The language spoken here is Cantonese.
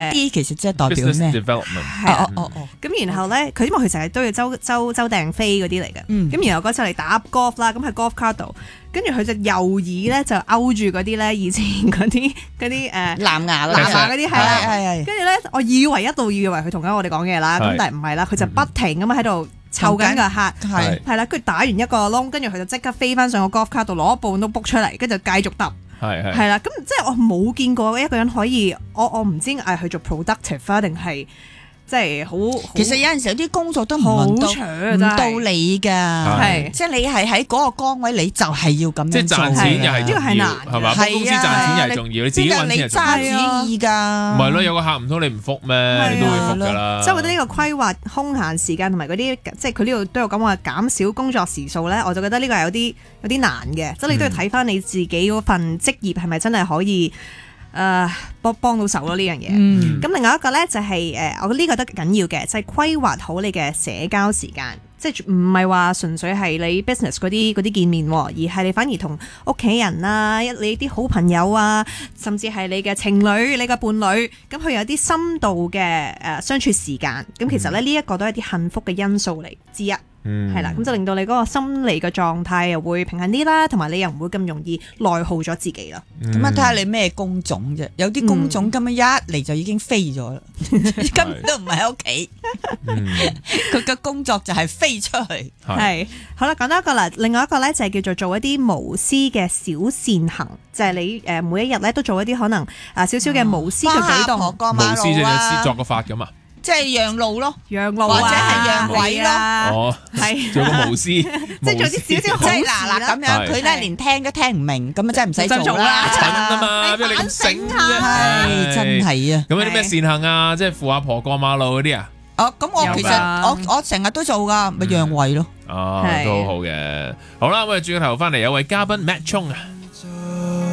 BD 其實即係代表咩？ business development 係啊哦， 咁然後咧，佢因為佢成日都要周訂飛嗰啲嚟嘅，咁然後嗰次嚟打 golf 啦，咁喺 golf card 度，跟住佢隻右耳咧就勾住嗰啲咧以前嗰啲藍牙嗰啲係啦， 係跟住咧我以為佢同緊我哋講嘢啦，咁但係唔係啦，佢就不停咁喺度湊緊個客，係啦，跟住打完一個窿，跟住佢就即刻飛翻上個 golf card 度攞一部 notebook 出嚟，跟住繼續揼。係啦，咁即係我冇見過一個人可以，我唔知係去做 productive 啊，定係即係好。其實有陣時有啲工作都唔到你㗎， 係即係你係喺嗰個崗位，你就係要咁樣做。 即係賺錢又係呢個係難， 係嘛？公司賺錢又係重要，你自己揾錢係重要。 揸主意㗎。 唔係咯，有個客唔通你唔復咩？你都會復㗎啦。 所以我覺得呢個規劃空閒時間同埋嗰啲，即係佢呢度都有講話減少工作時數咧，我就覺得呢個係有啲難嘅，即係你都要睇翻你自己嗰份職業係咪真係可以幫到手咯呢樣嘢。咁另外一個咧就係我覺得呢個都緊要嘅，就係規劃好你嘅社交時間，即係唔係話純粹係你 business 嗰啲見面，而係你反而同屋企人啊、你啲好朋友啊，甚至係你嘅情侶、你嘅伴侶，咁佢有啲深度嘅相處時間。咁其實咧呢一個都係啲幸福嘅因素嚟之一。係啦，咁就令到你嗰個心理嘅狀態又會平衡啲啦，同埋你又唔會咁容易內耗咗自己啦。 咁啊，睇下你咩工種啫，有啲工種根本一嚟就已經飛咗啦，根本都唔係喺屋企，佢嘅工作就係飛出去。 係好啦，講多一個啦，另外一個咧就係叫做做一啲無私嘅小善行，就係你每一日咧都做一啲可能少少嘅無私嘅舉動。 無私就係施作個法咁啊！ 即係讓路咯， 讓路或者係讓位咯， 哦，係做個無私，即係做啲少少好事嗱咁樣，佢咧連聽都聽唔明，咁啊真係唔使做啦， 蠢啊嘛，邊你咁醒啫？ 真係啊！ 咁有啲咩善行啊？即係扶阿婆過馬路嗰啲啊？ 哦，咁我其實我成日都做噶，咪讓位咯。 哦，都好嘅。好啦，我哋轉個頭翻嚟有位嘉賓 Matt Chung 啊。